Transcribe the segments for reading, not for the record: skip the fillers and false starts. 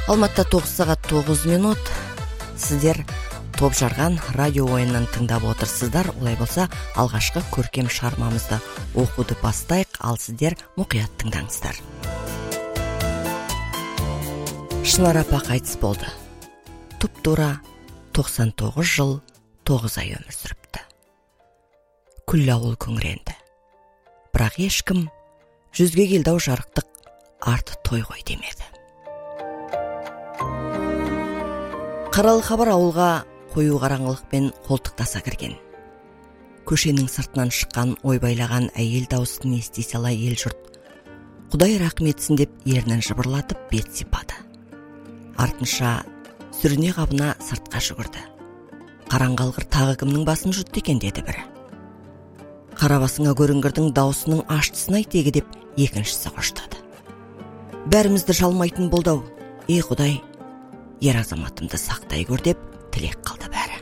Алматыда 9 сағат 9 минут. Сіздер топ жарған радио ойынын тыңдап отырсыздар. Олай болса, алғашқы көркем шығармамызды оқуды бастайық, ал сіздер мұқият тыңдаңыздар. Шынар апа қайтыс болды. Тұп-тура 99 жыл 9 ай өмір сүріпті. Күллі ауыл күңіренді. Бірақ ешкім жүзге келді-ау жарықтық, арты той ғой демеді. Қаралы хабар ауылға қою қараңғылықпен қолтықтаса кірген. Көшенің сыртынан шыққан ойбайлаған әйел дауысын ести сала ел жұрт Құдай рахметсін деп ернін жыбырлатып бет сипады. Артынша сүріне қабына сыртқа жүгірді. Қараңғалғыр тағы кімнің басын жұтты екен деді бірі. Қарабасыңа көрінгірдің даусының аштысын айтегі деп екіншісі қоштады. Бәрімізді жалмайтын болдау, ей Құдай, ер азаматымды сақтай көр деп тілек қалды бәрі.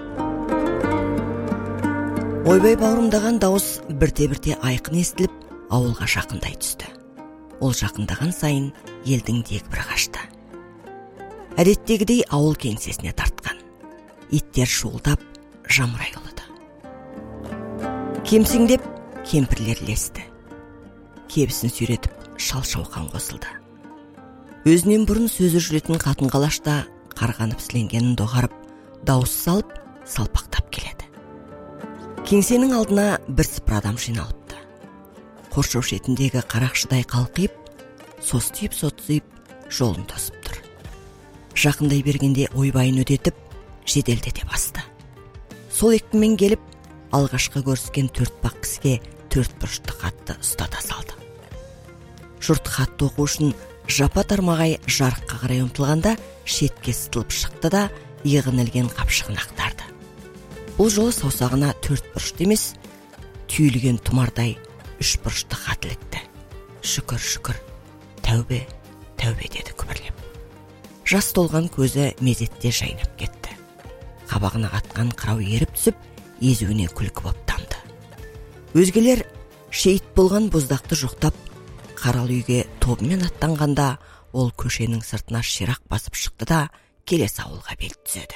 Ойбай бауырымдаған дауыс бірте-бірте айқын естіліп, ауылға жақындай түсті. Ол жақындаған сайын елдің дегбірі қашты. Әдеттегідей ауыл кеңсесіне тартқан. Иттер шуылдап, жамырай ұлыды. Кемсеңдеп, кемпірлер лесті. Кебісін сүйретіп, шал-шауқан қосылды. Өзінен бұрын сөзі жүретін қатын-қалашта қарғанып сіленгенін доғарып, дауыс салып, салпақтап келеді. Кеңсенің алдына бір сыпыр адам жиналыпты. Қоршау шетіндегі қарақшыдай қалқиып, состиып-сотсиып, жолын тосып тұр. Жақындай бергенде ойбайын өдетіп, жеделдете басты. Сол екпінмен келіп, алғашқы көріскен төртбақ кісіге төрт бұрышты хатты ұстата салды. Жұрт хатты оқу үшін жапа тармағай жарыққа қарай ұмтылғанда шетке сытылып шықты да иығын ілген қапшығын ақтарды. Бұл жолы саусағына төрт бұрышты емес, түйілген тұмардай үш бұрышты хат ілікті. Шүкір, шүкір, тәубе, тәубе деді күбірлеп. Жас толған көзі мезетте жайнап кетті. Қабағына қатқан қырау еріп түсіп, езуіне күлкі боп тамды. Өзгелер шейіт болған боздақты жоқтап, қаралы үйге тобымен аттанғанда, ол көшенің сыртына ширақ басып шықты да, келесі ауылға бет түзеді.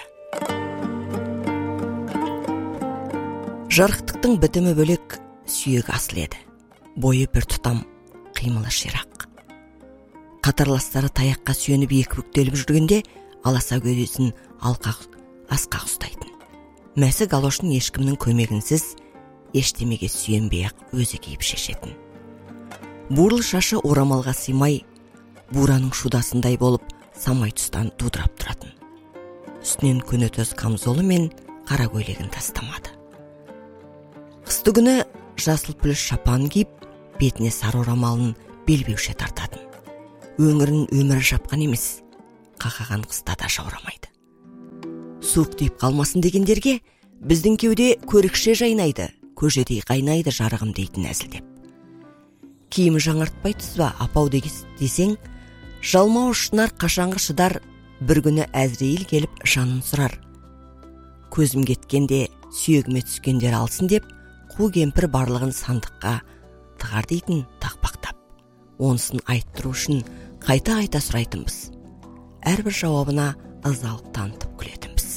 Жарықтықтың бітімі бөлек, сүйегі асыл еді. Бойы бір тұтам, қимылы ширақ. Қатарластары таяққа сүйеніп екі бүктеліп жүргенде, аласа кеудесін асқақ ұстайтын. Мәсі галошын ешкімнің көмегінсіз, ештемеге сүйенбей-ақ өзі киіп шешетін. Бурыл шашы орамалға сыймай, бураның шудасындай болып, самай тұстан дудырап тұратын. Үстінен көнетөз камзолы мен қара көйлегін тастамады. Қысты күні жасыл пүліш шапан киіп, бетіне сары орамалын белбеуше тартатын. Өңірін өмірі жапқан емес, қақаған қыста да жаурамайды. Суық тиіп қалмасын дегендерге, біздің кеуде көрікше жайнайды, көжедей қайнайды жарығым дейтін әзілдеп. Киімі жаңартпайтыз ба, апау десең, жалмау шынар қашанғы шыдар, бір күні Әзірейіл келіп жанын сұрар. Көзім кеткенде, сүйегіме түскендер алсын деп, қу кемпір барлығын сандыққа тығар дейтін тақпақтап. Онысын айттыру үшін қайта-қайта сұрайтынбыз. Әрбір жауабына ызалық танытып күлетінбіз.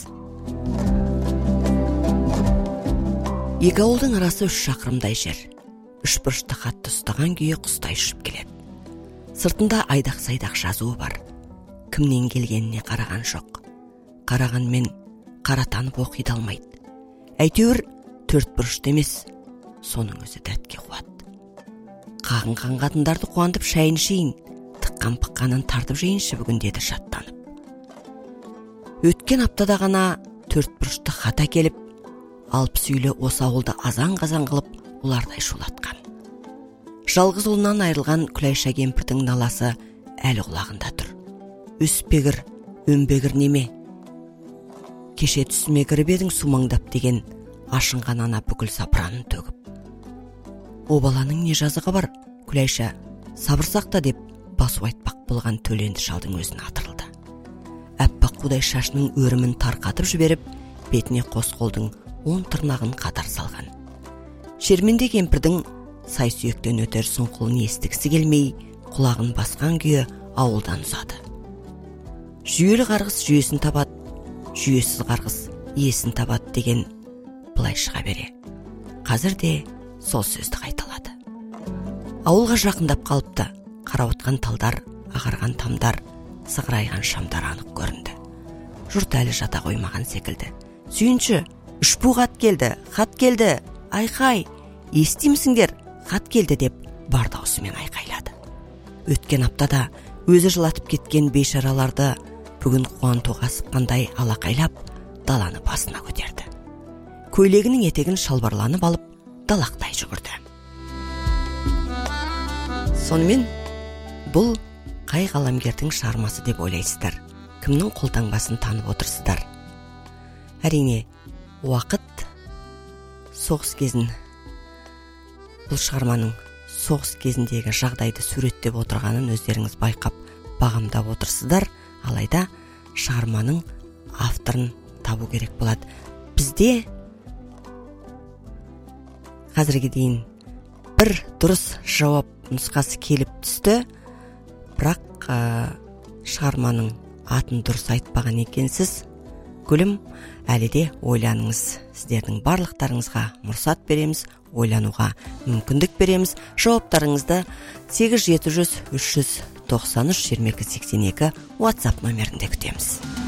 Екі ауылдың арасы 3 шақырымдай жер. Үш бұрышты хатты ұстаған күйі құстай ұшып келеді. Сыртында айдақ-сайдақ жазуы бар. Кімнен келгеніне қараған жоқ. Қарағанмен қара танып оқиды алмайды. Әйтеуір төрт бұрышты емес, соның өзі дәтке қуат. Қағынған қатындарды қуантып шайын ішейін, тыққан-пыққанын тартып жейінші бүгін деді шаттанып. Өткен аптада ғана төрт бұрышты хат әкеліп, алпыс үйлі осы ауылды азан-қазан қылып олардай шулатқан. Жалғыз ұлынан айырылған Күлайша кемпірдің наласы әлі құлағында тұр. Өспегір, өнбегір неме. Кеше түсіме кіріп едің сумаңдап деген ашынған ана бүкіл сапыранын төгіп. О баланың не жазығы бар, Күлайша, сабыр сақта деп басу айтпақ болған төленді шалдың өзін атырылды. Әппақ қудай шашының өрімін тарқатып жіберіп, бетіне қос қолдың 10 тырнағын қатар салған. Шерменде кемпірдің сай сүйектен өтер сұңқылын естігісі келмей, құлағын басқан күйі ауылдан ұзады. жүйелі қарғыс жүйесін табады, жүйесіз қарғыс иесін табады деген былай шыға бере. Қазір де сол сөзді қайталады. Ауылға жақындап қалыпты. Қарауытқан талдар, ағарған тамдар, сығырайған шамдар анық көрінді. Жұрт әлі жата қоймаған секілді. Сүйінші, үшпу хат келді, айқай, естимісіңдер, хат келді деп бар даусымен айқайлады. Өткен аптада өзі жылатып кеткен бейшараларды бүгін қуантуға асыққандай алақайлап даланы басына көтерді. Көйлегінің етегін шалбарланып алып далақтай жүгірді. Сонымен бұл қай қаламгердің шығармасы деп ойлайсыздар? Кімнің қолтаңбасын танып отырсыздар? Әрине, уақыт соғыс кезін, бұл шығарманың соғыс кезіндегі жағдайды суреттеп отырғанын өздеріңіз байқап бағамдап отырсыздар. Алайда шығарманың авторын табу керек болады. Бізде қазірге дейін бір дұрыс жауап нұсқасы келіп түсті, бірақ шығарманың атын дұрыс айтпаған екенсіз. Гүлім, әлі де ойланыңыз. Сіздердің барлықтарыңызға мұрсат береміз, ойлануға мүмкіндік береміз. Жауаптарыңызды 8700 393 2282 WhatsApp нөмірінде күтеміз.